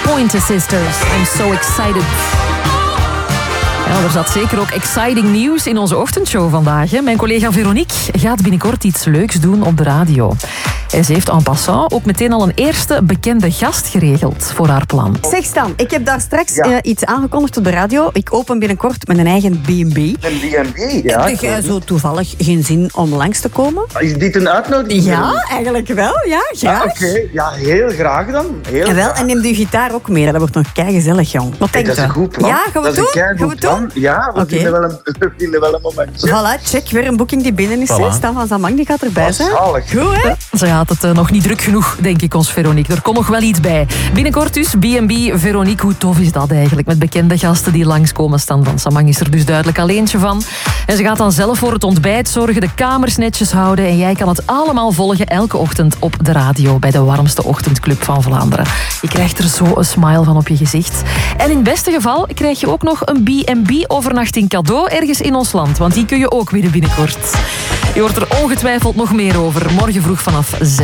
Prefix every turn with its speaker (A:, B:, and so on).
A: Pointer Sisters. I'm so excited. Ja, er zat zeker ook exciting nieuws in onze ochtendshow vandaag. Hè. Mijn collega Veronique gaat binnenkort iets leuks doen op de radio. En ze heeft en passant ook meteen al een eerste bekende gast geregeld voor haar plan.
B: Zeg Stan, ik heb daar straks iets aangekondigd op de radio. Ik open binnenkort met een eigen B&B.
C: Een B&B, ja.
B: Heb jij zo toevallig geen zin om langs te komen?
C: Is dit een uitnodiging?
B: Ja, eigenlijk wel. Ja, graag.
C: Oké. Ja, heel graag dan.
B: En neem de gitaar ook mee. Dat wordt nog keigezellig, jong. Wat denk je?
C: Dat is een goed plan.
B: Ja, gaan we doen? Gaan we doen?
C: Ja, we vinden wel een momentje.
B: Voilà, check. Weer een boeking die binnen is.
A: Voilà.
B: Stan van Zamang, die gaat erbij zijn.
C: Zalig.
B: Goed, hè?
A: Ze had het nog niet druk genoeg, denk ik, ons Veronique. Er komt nog wel iets bij. Binnenkort dus B&B Veronique. Hoe tof is dat eigenlijk? Met bekende gasten die langskomen. Stan van Samang is er dus duidelijk al eentje van. En ze gaat dan zelf voor het ontbijt zorgen, de kamers netjes houden. En jij kan het allemaal volgen elke ochtend op de radio bij de warmste ochtendclub van Vlaanderen. Je krijgt er zo een smile van op je gezicht. En in het beste geval krijg je ook nog een B&B-overnachting cadeau ergens in ons land. Want die kun je ook winnen binnenkort. Je hoort er ongetwijfeld nog meer over. Morgen vroeg vanaf 6.